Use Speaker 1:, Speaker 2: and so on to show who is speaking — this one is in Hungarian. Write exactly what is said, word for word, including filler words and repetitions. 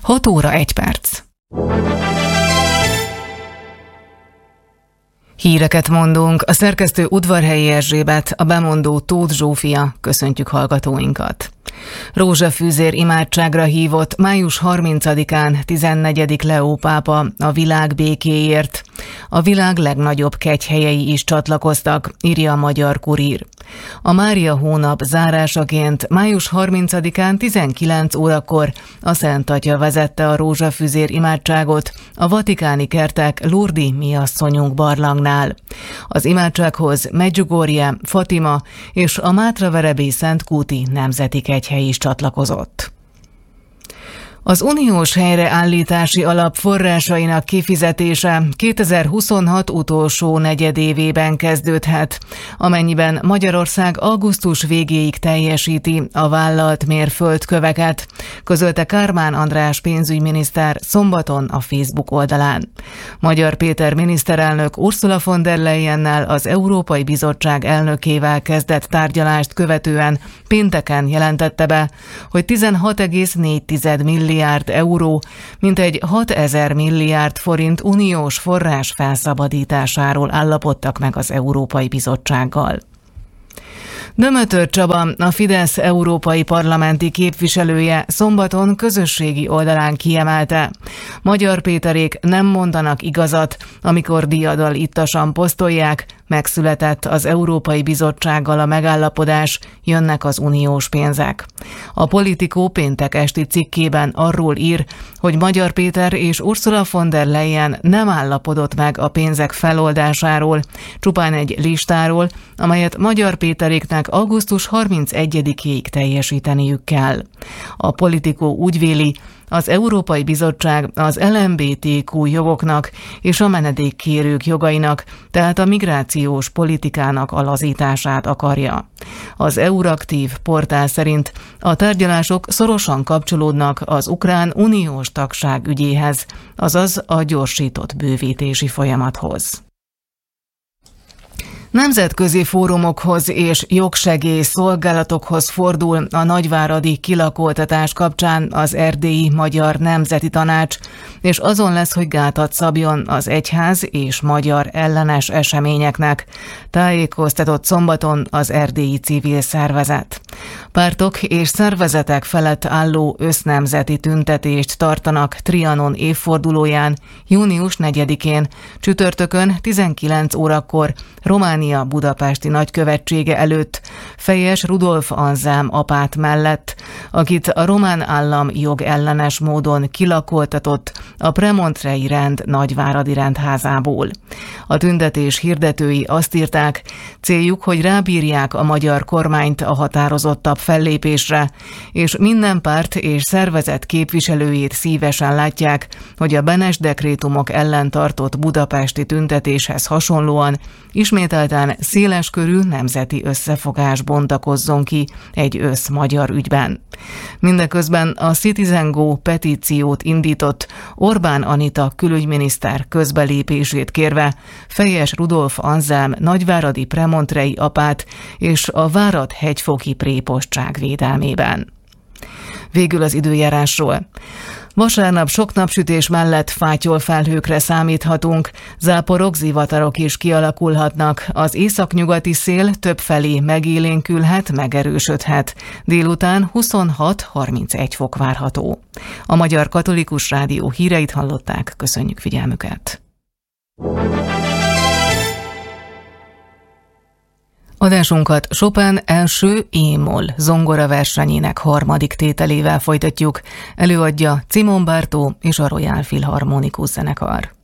Speaker 1: hat óra egy perc. Híreket mondunk, a szerkesztő Udvarhelyi Erzsébet, a bemondó Tóth Zsófia, köszöntjük hallgatóinkat. Rózsafűzér imádságra hívott május harmincadikán tizennegyedik Leó pápa a világ békéért. A világ legnagyobb kegyhelyei is csatlakoztak, írja a Magyar Kurír. A Mária hónap zárásaként május harmincadikán tizenkilenc órakor a Szent Atya vezette a rózsafűzér imádságot a vatikáni kertek Lourdes mi asszonyunk barlangnál. Az imádsághoz Medjugorje, Fatima és a Mátraverebély Szent Kúti nemzeti kegyhely is csatlakozott. Az uniós helyreállítási alap forrásainak kifizetése kétezer-huszonhat utolsó negyedévében kezdődhet, amennyiben Magyarország augusztus végéig teljesíti a vállalt mérföldköveket, közölte Kármán András pénzügyminiszter szombaton a Facebook oldalán. Magyar Péter miniszterelnök Ursula von der Leyennel, az Európai Bizottság elnökével kezdett tárgyalást követően pénteken jelentette be, hogy tizenhat egész négy milliárd euró, mintegy hatezer milliárd forint uniós forrás felszabadításáról állapodtak meg az Európai Bizottsággal. Dömötör Csaba, a Fidesz európai parlamenti képviselője szombaton közösségi oldalán kiemelte: Magyar Péterék nem mondanak igazat, amikor diadal ittasan posztolják, megszületett az Európai Bizottsággal a megállapodás, jönnek az uniós pénzek. A Politikó péntek esti cikkében arról ír, hogy Magyar Péter és Ursula von der Leyen nem állapodott meg a pénzek feloldásáról, csupán egy listáról, amelyet Magyar Péteréknek augusztus harmincegyedikéig teljesíteniük kell. A Politikó úgy véli, az Európai Bizottság az el em bé té kú jogoknak és a menedékkérők jogainak, tehát a migrációs politikának alazítását akarja. Az Euraktív portál szerint a tárgyalások szorosan kapcsolódnak az ukrán uniós tagság ügyéhez, azaz a gyorsított bővítési folyamathoz. Nemzetközi fórumokhoz és jogsegély szolgálatokhoz fordul a nagyváradi kilakoltatás kapcsán az Erdélyi Magyar Nemzeti Tanács, és azon lesz, hogy gátat szabjon az egyház és magyar ellenes eseményeknek, tájékoztatott szombaton az erdélyi civil szervezet. Pártok és szervezetek felett álló össznemzeti tüntetést tartanak Trianon évfordulóján, június negyedikén, csütörtökön tizenkilenc órakor Románia budapesti nagykövetsége előtt, Fejes Rudolf Anzelm apát mellett, akit a román állam jogellenes módon kilakoltatott a Premontrei rend nagyváradi rendházából. A tüntetés hirdetői azt írták, céljuk, hogy rábírják a magyar kormányt a határozottabb fellépésre, és minden párt és szervezet képviselőjét szívesen látják, hogy a Benes dekrétumok ellen tartott budapesti tüntetéshez hasonlóan ismételten széleskörű nemzeti összefogás bontakozzon ki egy össz-magyar ügyben. Mindeközben a Citizen Go petíciót indított Orbán Anita külügyminiszter közbelépését kérve Fejes Rudolf Anzelm nagyváradi premontrei apát és a Várad-hegyfoki prépostság védelmében. Végül az időjárásról. Vasárnap sok napsütés mellett fátyolfelhőkre számíthatunk, záporok, zivatarok is kialakulhatnak, az északnyugati szél többfelé megélénkülhet, megerősödhet. Délután huszonhat-harmincegy fok várható. A Magyar Katolikus Rádió híreit hallották, köszönjük figyelmüket! Adásunkat Chopin első é-moll zongora versenyének harmadik tételével folytatjuk. Előadja Simon Bartót és a Royal Philharmonikus zenekar.